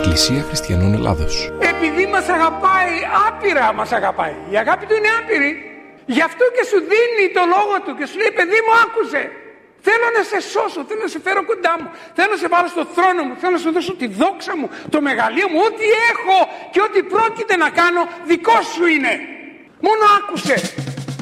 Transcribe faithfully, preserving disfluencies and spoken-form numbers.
Εκκλησία Χριστιανών Ελλάδος. Επειδή μας αγαπάει, άπειρα μας αγαπάει. Η αγάπη του είναι άπειρη. Γι' αυτό και σου δίνει το λόγο του και σου λέει, παιδί μου, άκουσε. Θέλω να σε σώσω, θέλω να σε φέρω κοντά μου. Θέλω να σε βάλω στο θρόνο μου, θέλω να σου δώσω τη δόξα μου, το μεγαλείο μου. Ό,τι έχω και ό,τι πρόκειται να κάνω δικό σου είναι. Μόνο άκουσε.